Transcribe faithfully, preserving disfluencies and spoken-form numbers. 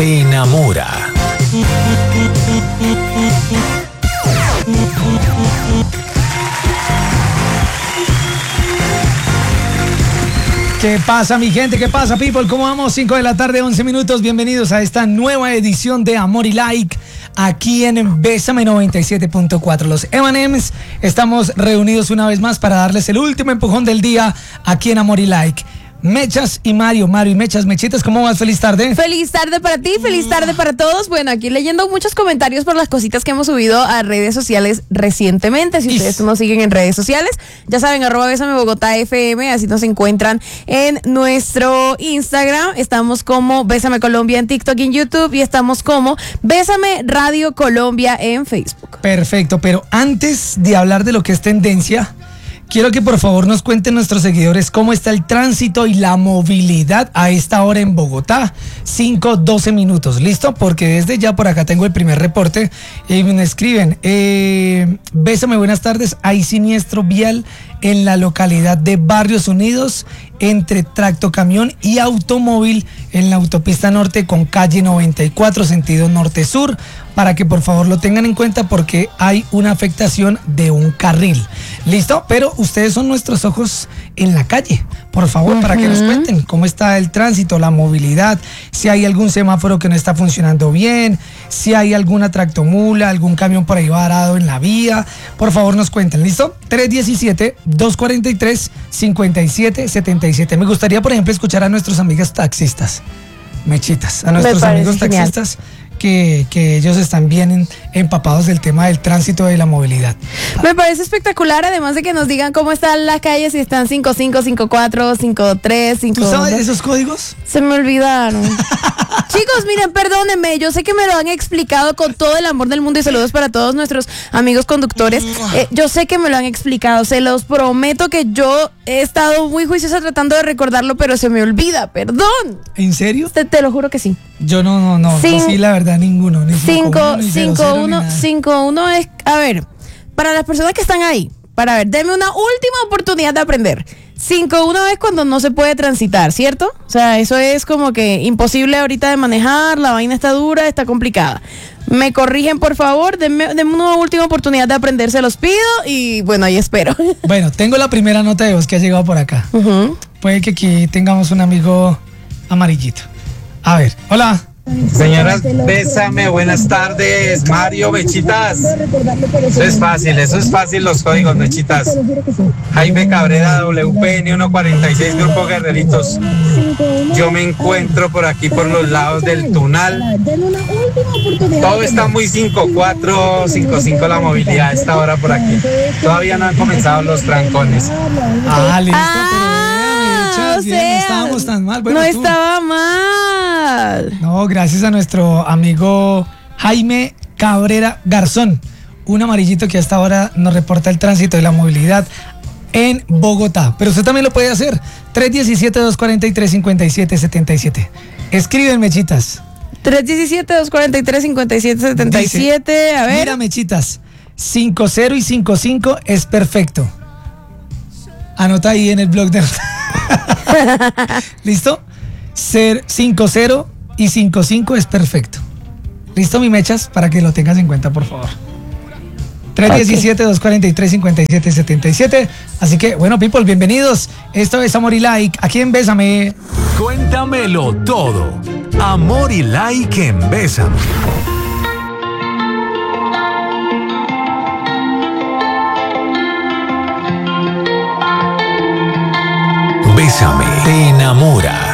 te enamora. ¿Qué pasa, mi gente? ¿Qué pasa, people? ¿Cómo vamos? cinco de la tarde, once minutos. Bienvenidos a esta nueva edición de Amor y Like aquí en Bésame noventa y siete punto cuatro. Los eme and eme's estamos reunidos una vez más para darles el último empujón del día aquí en Amor y Like. Mechas y Mario, Mario y Mechas, Mechitas, ¿cómo vas? Feliz tarde. Feliz tarde para ti, feliz tarde para todos. Bueno, aquí leyendo muchos comentarios por las cositas que hemos subido a redes sociales recientemente. Si ustedes nos siguen en redes sociales, ya saben, arroba Bésame Bogotá F M, así nos encuentran en nuestro Instagram. Estamos como Bésame Colombia en TikTok y en YouTube, y estamos como Bésame Radio Colombia en Facebook. Perfecto, pero antes de hablar de lo que es tendencia, quiero que por favor nos cuenten nuestros seguidores cómo está el tránsito y la movilidad a esta hora en Bogotá. cinco, doce minutos, ¿listo? Porque desde ya por acá tengo el primer reporte y me escriben, eh, Bésame, buenas tardes, hay siniestro vial en la localidad de Barrios Unidos entre tractocamión y automóvil en la autopista norte con calle noventa y cuatro sentido norte-sur, para que por favor lo tengan en cuenta porque hay una afectación de un carril. ¿Listo? Pero ustedes son nuestros ojos en la calle, por favor, uh-huh. para que nos cuenten cómo está el tránsito, la movilidad, si hay algún semáforo que no está funcionando bien, si hay alguna tractomula, algún camión por ahí varado en la vía, por favor nos cuenten. ¿Listo? tres diecisiete, dos cuarenta y tres, cincuenta y siete setenta y siete. Me gustaría, por ejemplo, escuchar a nuestros amigos taxistas, Mechitas, a nuestros amigos genial. taxistas, que, que ellos están bien en, empapados del tema del tránsito y de la movilidad. Me parece espectacular, además de que nos digan cómo están las calles, si están cinco cinco, cinco cuatro, cinco tres, cinco. ¿Tú sabes esos códigos? Se me olvidaron. Chicos, miren, perdónenme, yo sé que me lo han explicado con todo el amor del mundo, y saludos para todos nuestros amigos conductores. Eh, yo sé que me lo han explicado, se los prometo que yo he estado muy juiciosa tratando de recordarlo, pero se me olvida, perdón. ¿En serio? Te, te lo juro que sí. Yo no, no, no, Cin- no sí, la verdad, ninguno. Ni cinco uno, cinco uno es, a ver, para las personas que están ahí, para ver, denme una última oportunidad de aprender. cinco uno es cuando no se puede transitar, ¿cierto? O sea, eso es como que imposible ahorita de manejar, la vaina está dura, está complicada. Me corrigen, por favor, denme, denme una última oportunidad de aprender, se los pido, y bueno, ahí espero. Bueno, tengo la primera nota de voz que ha llegado por acá. Uh-huh. Puede que aquí tengamos un amigo amarillito. A ver, hola. Señoras, Bésame, buenas tardes, Mario, Mechitas. Eso es fácil, eso es fácil, los códigos, Mechitas. Jaime Cabrera, W P N ciento cuarenta y seis, Grupo Guerreritos. Yo me encuentro por aquí, por los lados del Tunal. Todo está muy cinco cuatro, cinco cinco la movilidad a esta hora por aquí. Todavía no han comenzado los trancones. Ah, listo, ah, pero o bien, sea, no estábamos tan mal. Bueno, no tú. estaba mal. No, gracias a nuestro amigo Jaime Cabrera Garzón, un amarillito que hasta ahora nos reporta el tránsito y la movilidad en Bogotá. Pero usted también lo puede hacer. tres diecisiete, dos cuarenta y tres, cincuenta y siete setenta y siete. Escriben, Mechitas. tres diecisiete, dos cuarenta y tres, cincuenta y siete setenta y siete. Dice, a ver. Mira, Mechitas, cinco cero y cinco cinco es perfecto. Anota ahí en el blog de... ¿Listo? cinco cero y cinco cinco es perfecto. ¿Listo, mi Mechas? Para que lo tengas en cuenta, por favor. tres diecisiete, dos cuarenta y tres, cincuenta y siete setenta y siete. Así que, bueno, people, bienvenidos. Esto es Amor y Like. Aquí en Bésame. Cuéntamelo todo. Amor y Like en Bésame. Bésame, te enamora.